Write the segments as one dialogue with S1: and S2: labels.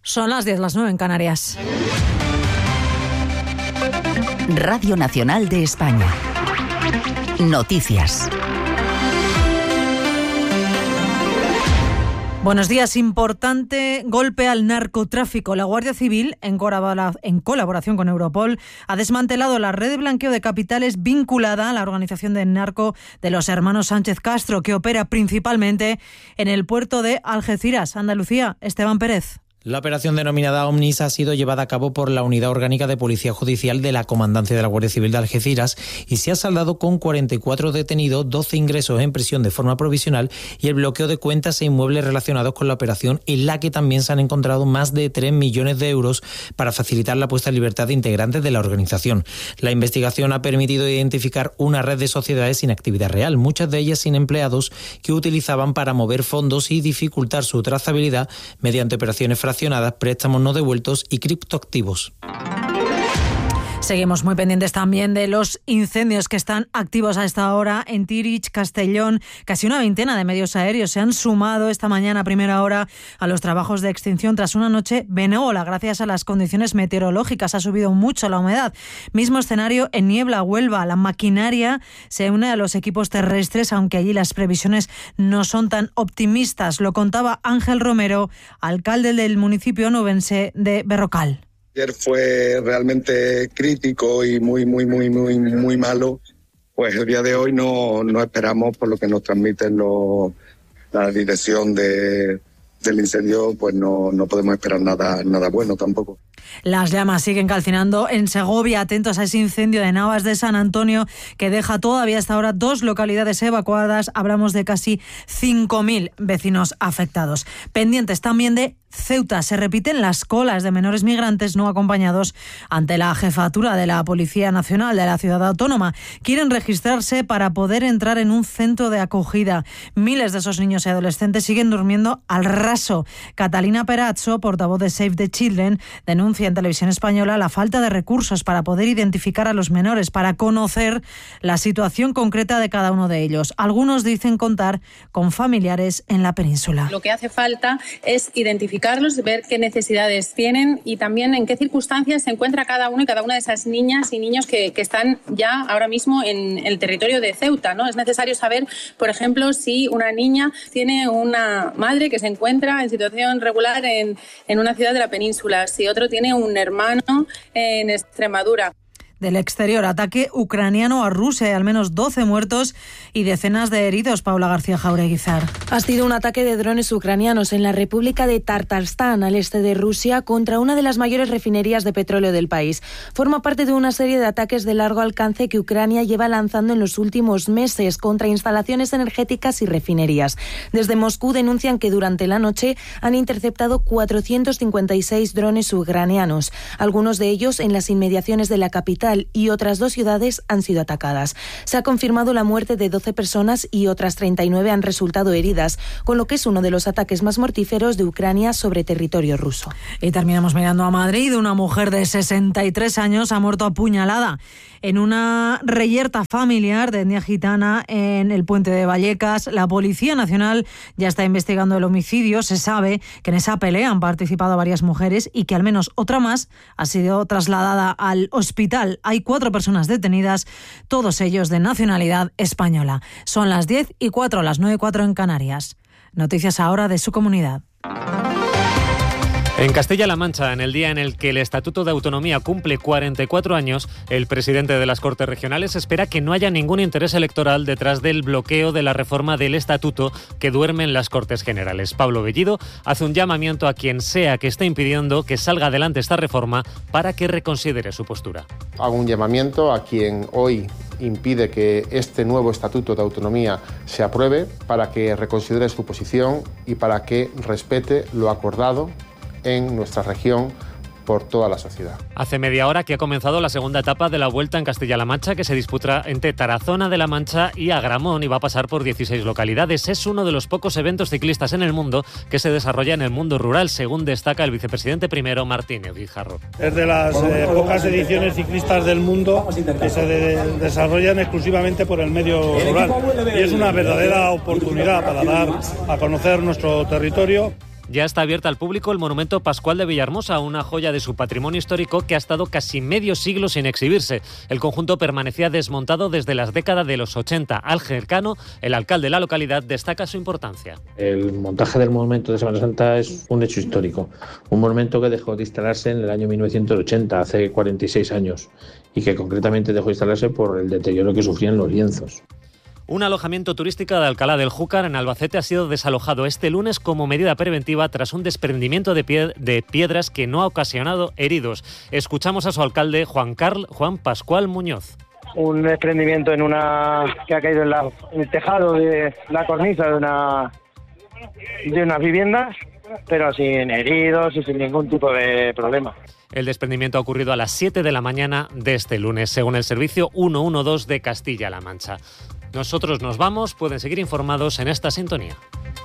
S1: Son las 10, las 9 en Canarias.
S2: Radio Nacional de España. Noticias.
S1: Buenos días. Importante golpe al narcotráfico. La Guardia Civil, en colaboración con Europol, ha desmantelado la red de blanqueo de capitales vinculada a la organización del narco de los hermanos Sánchez Castro, que opera principalmente en el puerto de Algeciras, Andalucía. Esteban Pérez.
S3: La operación denominada Omnis ha sido llevada a cabo por la Unidad Orgánica de Policía Judicial de la Comandancia de la Guardia Civil de Algeciras y se ha saldado con 44 detenidos, 12 ingresos en prisión de forma provisional y el bloqueo de cuentas e inmuebles relacionados con la operación, en la que también se han encontrado más de 3 millones de euros para facilitar la puesta en libertad de integrantes de la organización. La investigación ha permitido identificar una red de sociedades sin actividad real, muchas de ellas sin empleados, que utilizaban para mover fondos y dificultar su trazabilidad mediante operaciones fraccionadas, préstamos no devueltos y criptoactivos.
S1: Seguimos muy pendientes también de los incendios que están activos a esta hora en Tirich, Castellón. Casi una veintena de medios aéreos se han sumado esta mañana a primera hora a los trabajos de extinción tras una noche benévola. Gracias a las condiciones meteorológicas ha subido mucho la humedad. Mismo escenario en Niebla, Huelva. La maquinaria se une a los equipos terrestres, aunque allí las previsiones no son tan optimistas. Lo contaba Ángel Romero, alcalde del municipio onubense de Berrocal.
S4: Ayer fue realmente crítico y muy malo. Pues el día de hoy no esperamos, por lo que nos transmiten la dirección del incendio, pues no podemos esperar nada bueno tampoco.
S1: Las llamas siguen calcinando en Segovia. Atentos a ese incendio de Navas de San Antonio que deja todavía hasta ahora 2 localidades evacuadas. Hablamos de casi 5.000 vecinos afectados. Pendientes también de Ceuta. Se repiten las colas de menores migrantes no acompañados ante la jefatura de la Policía Nacional de la ciudad autónoma. Quieren registrarse para poder entrar en un centro de acogida. Miles de esos niños y adolescentes siguen durmiendo al raso. Catalina Perazzo, portavoz de Save the Children, denuncia en Televisión Española la falta de recursos para poder identificar a los menores, para conocer la situación concreta de cada uno de ellos. Algunos dicen contar con familiares en la península.
S5: Lo que hace falta es identificarlos, ver qué necesidades tienen y también en qué circunstancias se encuentra cada uno y cada una de esas niñas y niños que están ya ahora mismo en el territorio de Ceuta, ¿no? Es necesario saber, por ejemplo, si una niña tiene una madre que se encuentra en situación regular en una ciudad de la península, si otro tiene un hermano en Extremadura.
S1: Del exterior, ataque ucraniano a Rusia, hay al menos 12 muertos y decenas de heridos. Paula García Jaureguizar.
S6: Ha sido un ataque de drones ucranianos en la República de Tartarstán, al este de Rusia, contra una de las mayores refinerías de petróleo del país. Forma parte de una serie de ataques de largo alcance que Ucrania lleva lanzando en los últimos meses contra instalaciones energéticas y refinerías. Desde Moscú denuncian que durante la noche han interceptado 456 drones ucranianos, algunos de ellos en las inmediaciones de la capital, y otras 2 ciudades han sido atacadas. Se ha confirmado la muerte de 12 personas y otras 39 han resultado heridas, con lo que es uno de los ataques más mortíferos de Ucrania sobre territorio ruso.
S1: Y terminamos mirando a Madrid. Una mujer de 63 años ha muerto apuñalada en una reyerta familiar de etnia gitana en el puente de Vallecas. La Policía Nacional ya está investigando el homicidio. Se sabe que en esa pelea han participado varias mujeres y que al menos otra más ha sido trasladada al hospital. Hay 4 personas detenidas, todos ellos de nacionalidad española. Son las 10:04, las 9:04 en Canarias. Noticias ahora de su comunidad.
S7: En Castilla-La Mancha, en el día en el que el Estatuto de Autonomía cumple 44 años, el presidente de las Cortes Regionales espera que no haya ningún interés electoral detrás del bloqueo de la reforma del Estatuto que duerme en las Cortes Generales. Pablo Bellido hace un llamamiento a quien sea que esté impidiendo que salga adelante esta reforma para que reconsidere su postura.
S8: Hago un llamamiento a quien hoy impide que este nuevo Estatuto de Autonomía se apruebe para que reconsidere su posición y para que respete lo acordado en nuestra región por toda la sociedad.
S7: Hace media hora que ha comenzado la segunda etapa de la Vuelta en Castilla-La Mancha, que se disputa entre Tarazona de la Mancha y Agramón y va a pasar por 16 localidades. Es uno de los pocos eventos ciclistas en el mundo que se desarrolla en el mundo rural, según destaca el vicepresidente primero, Martínez Guijarro.
S9: Es de las pocas ediciones ciclistas del mundo que se desarrollan exclusivamente por el medio rural y es una verdadera oportunidad para dar a conocer nuestro territorio.
S7: Ya está abierta al público el monumento pascual de Villahermosa, una joya de su patrimonio histórico que ha estado casi medio siglo sin exhibirse. El conjunto permanecía desmontado desde las décadas de los 80. Ángel Cano, el alcalde de la localidad, destaca su importancia.
S10: El montaje del monumento de Semana Santa es un hecho histórico. Un monumento que dejó de instalarse en el año 1980, hace 46 años, y que concretamente dejó de instalarse por el deterioro que sufrían los lienzos.
S7: Un alojamiento turístico de Alcalá del Júcar, en Albacete, ha sido desalojado este lunes como medida preventiva tras un desprendimiento de piedras que no ha ocasionado heridos. Escuchamos a su alcalde, Juan Pascual Muñoz.
S11: Un desprendimiento que ha caído en el tejado de la cornisa de unas viviendas, pero sin heridos y sin ningún tipo de problema.
S7: El desprendimiento ha ocurrido a las 7 de la mañana de este lunes, según el servicio 112 de Castilla-La Mancha. Nosotros nos vamos, pueden seguir informados en esta sintonía.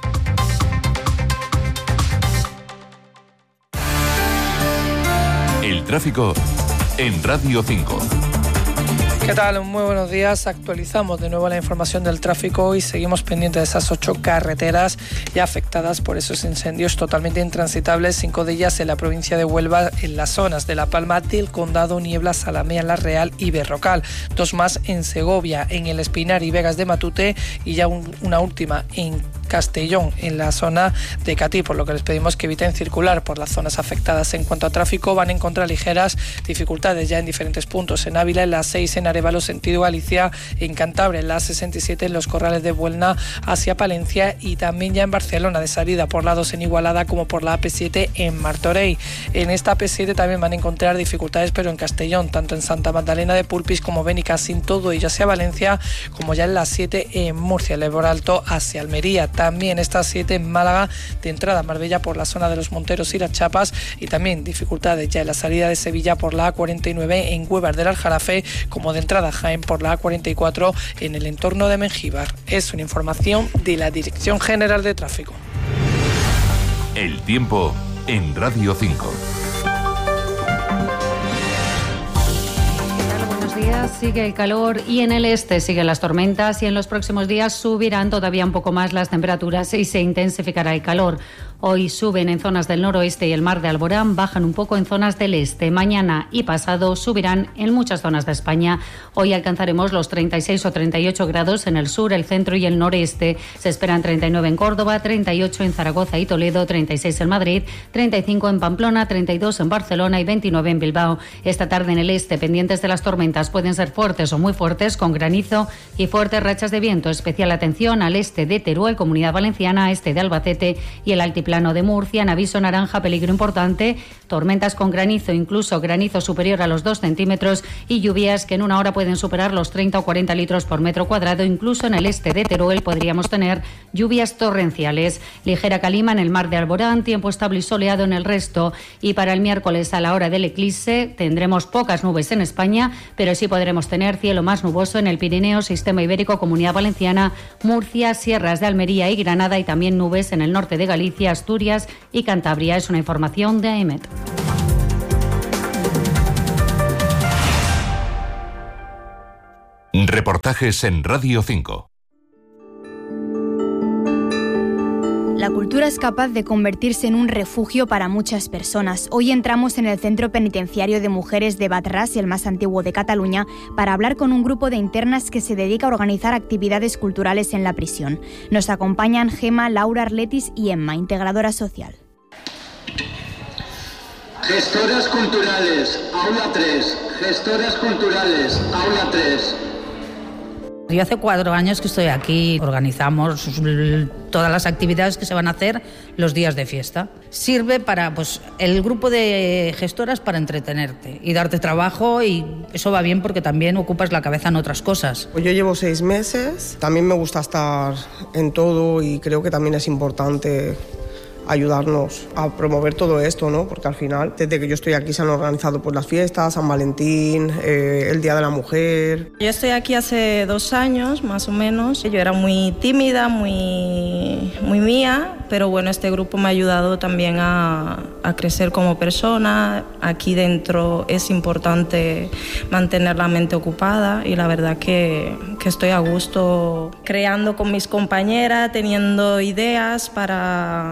S12: El tráfico en Radio 5.
S13: ¿Qué tal? Muy buenos días. Actualizamos de nuevo la información del tráfico y seguimos pendientes de esas 8 carreteras ya afectadas por esos incendios totalmente intransitables, 5 de ellas en la provincia de Huelva, en las zonas de La Palma, del Condado, Niebla, Zalamea, La Real y Berrocal. 2 más en Segovia, en el Espinar y Vegas de Matute, y ya una última en Castellón, en la zona de Catí, por lo que les pedimos que eviten circular por las zonas afectadas. En cuanto a tráfico, van a encontrar ligeras dificultades ya en diferentes puntos: en Ávila, en la 6 en Arévalo sentido Galicia, en Cantabria, en la 67 en los Corrales de Buelna hacia Palencia, y también ya en Barcelona, de salida por la 2 en Igualada como por la AP7 en Martorell. En esta AP7 también van a encontrar dificultades, pero en Castellón, tanto en Santa Magdalena de Pulpis como Benicassim, todo ello hacia Valencia, como ya en la 7 en Murcia, el Ebro Alto hacia Almería. También esta 7 en Málaga, de entrada a Marbella por la zona de los Monteros y las Chapas, y también dificultades ya en la salida de Sevilla por la A49 en Huevar del Aljarafe, como de entrada a Jaén por la A44 en el entorno de Mengíbar. Es una información de la Dirección General de Tráfico.
S12: El tiempo en Radio 5.
S14: Sigue el calor y en el este siguen las tormentas, y en los próximos días subirán todavía un poco más las temperaturas y se intensificará el calor. Hoy suben en zonas del noroeste y el mar de Alborán, bajan un poco en zonas del este. Mañana y pasado subirán en muchas zonas de España. Hoy alcanzaremos los 36 o 38 grados en el sur, el centro y el noreste. Se esperan 39 en Córdoba, 38 en Zaragoza y Toledo, 36 en Madrid, 35 en Pamplona, 32 en Barcelona y 29 en Bilbao. Esta tarde en el este, pendientes de las tormentas, pueden ser fuertes o muy fuertes, con granizo y fuertes rachas de viento. Especial atención al este de Teruel, Comunidad Valenciana, este de Albacete y el altiplano de Murcia. En aviso naranja, peligro importante, tormentas con granizo, incluso granizo superior a los 2 centímetros, y lluvias que en una hora pueden superar los 30 o 40 litros por metro cuadrado. Incluso en el este de Teruel podríamos tener lluvias torrenciales. Ligera calima en el mar de Alborán, tiempo estable y soleado en el resto. Y para el miércoles, a la hora del eclipse, tendremos pocas nubes en España, pero sí podremos tener cielo más nuboso en el Pirineo, Sistema Ibérico, Comunidad Valenciana, Murcia, Sierras de Almería y Granada, y también nubes en el norte de Galicia, Asturias y Cantabria. Es una información de AEMET.
S12: Reportajes en Radio 5.
S15: La cultura es capaz de convertirse en un refugio para muchas personas. Hoy entramos en el Centro Penitenciario de Mujeres de Batrás, el más antiguo de Cataluña, para hablar con un grupo de internas que se dedica a organizar actividades culturales en la prisión. Nos acompañan Gema, Laura, Arletis y Emma, integradora social.
S16: Gestoras culturales, aula 3. Gestoras culturales, aula 3.
S17: Yo hace 4 años que estoy aquí, organizamos todas las actividades que se van a hacer los días de fiesta. Sirve para, el grupo de gestoras para entretenerte y darte trabajo, y eso va bien porque también ocupas la cabeza en otras cosas.
S18: Yo llevo 6 meses, también me gusta estar en todo y creo que también es importante ayudarnos a promover todo esto, ¿no? Porque al final, desde que yo estoy aquí se han organizado las fiestas, San Valentín, el Día de la Mujer.
S19: Yo estoy aquí hace 2 años, más o menos. Yo era muy tímida, muy mía, pero bueno, este grupo me ha ayudado también a crecer como persona. Aquí dentro es importante mantener la mente ocupada, y la verdad que estoy a gusto creando con mis compañeras, teniendo ideas para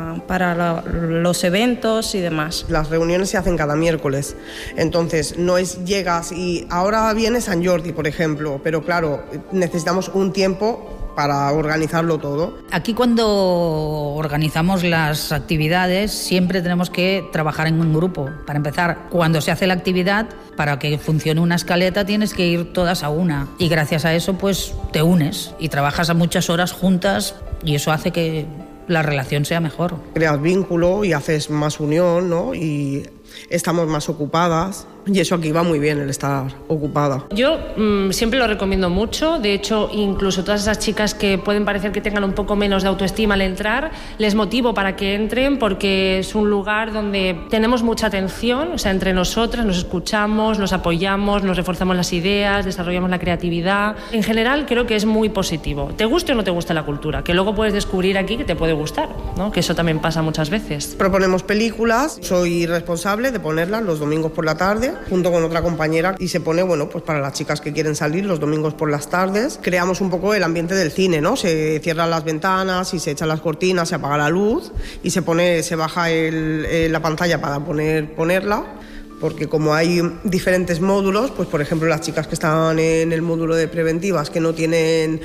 S19: para los eventos y demás.
S18: Las reuniones se hacen cada miércoles, entonces no es llegas y ahora viene San Jordi, por ejemplo, pero claro, necesitamos un tiempo para organizarlo todo.
S17: Aquí cuando organizamos las actividades siempre tenemos que trabajar en un grupo. Para empezar, cuando se hace la actividad, para que funcione una escaleta tienes que ir todas a una y gracias a eso pues te unes y trabajas a muchas horas juntas y eso hace que la relación sea mejor.
S18: Creas vínculo y haces más unión, ¿no? Y estamos más ocupadas y eso aquí va muy bien, el estar ocupada.
S20: Yo siempre lo recomiendo mucho, de hecho incluso todas esas chicas que pueden parecer que tengan un poco menos de autoestima al entrar, les motivo para que entren porque es un lugar donde tenemos mucha atención, o sea, entre nosotras nos escuchamos, nos apoyamos, nos reforzamos las ideas, desarrollamos la creatividad. En general creo que es muy positivo, te guste o no te guste la cultura, que luego puedes descubrir aquí que te puede gustar, ¿no? Que eso también pasa muchas veces.
S18: Proponemos películas, soy responsable de ponerlas los domingos por la tarde junto con otra compañera y se pone, bueno, pues para las chicas que quieren salir los domingos por las tardes. Creamos un poco el ambiente del cine, ¿no? Se cierran las ventanas y se echan las cortinas, se apaga la luz y se baja la pantalla para ponerla. Porque como hay diferentes módulos, pues por ejemplo las chicas que están en el módulo de preventivas que no tienen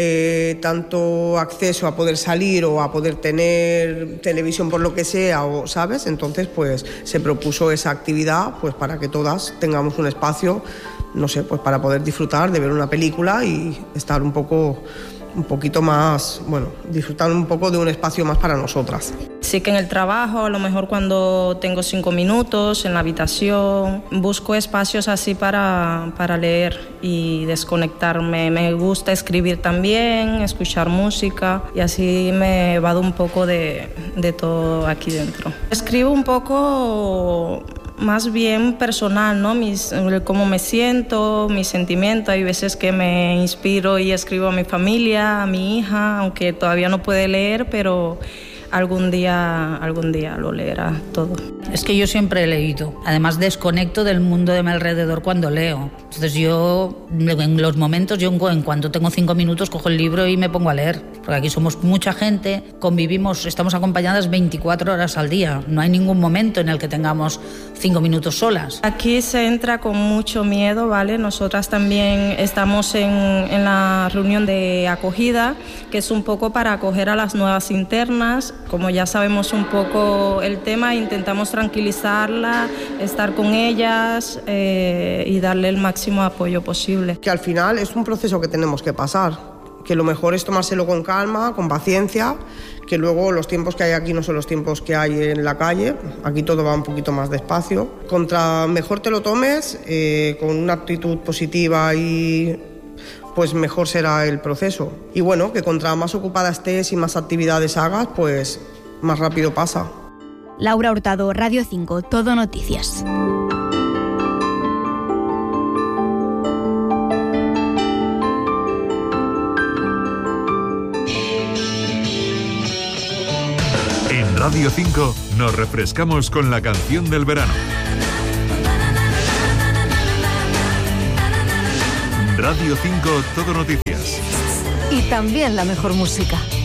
S18: tanto acceso a poder salir o a poder tener televisión por lo que sea, o ¿sabes? Entonces pues se propuso esa actividad pues para que todas tengamos un espacio, no sé, pues para poder disfrutar de ver una película y estar un poquito más, bueno, disfrutar un poco de un espacio más para nosotras.
S19: Sí que en el trabajo, a lo mejor cuando tengo 5 minutos, en la habitación, busco espacios así para leer y desconectarme. Me gusta escribir también, escuchar música y así me evado un poco de todo aquí dentro. Escribo un poco más bien personal, ¿no? Cómo me siento, mis sentimientos. Hay veces que me inspiro y escribo a mi familia, a mi hija, aunque todavía no puede leer, pero algún día lo leerá todo.
S17: Es que yo siempre he leído. Además desconecto del mundo de mi alrededor cuando leo. Entonces yo, en los momentos, en cuanto tengo 5 minutos, cojo el libro y me pongo a leer. Porque aquí somos mucha gente, convivimos, estamos acompañadas 24 horas al día. No hay ningún momento en el que tengamos 5 minutos solas.
S19: Aquí se entra con mucho miedo, ¿vale? Nosotras también estamos en la reunión de acogida, que es un poco para acoger a las nuevas internas. Como ya sabemos un poco el tema, intentamos tranquilizarla, estar con ellas y darle el máximo apoyo posible.
S18: Que al final es un proceso que tenemos que pasar, que lo mejor es tomárselo con calma, con paciencia, que luego los tiempos que hay aquí no son los tiempos que hay en la calle, aquí todo va un poquito más despacio. Contra mejor te lo tomes, con una actitud positiva y pues mejor será el proceso. Y bueno, que contra más ocupada estés y más actividades hagas, pues más rápido pasa.
S15: Laura Hurtado, Radio 5, Todo Noticias.
S12: En Radio 5 nos refrescamos con la canción del verano. Radio 5 Todo Noticias.
S21: Y también la mejor música.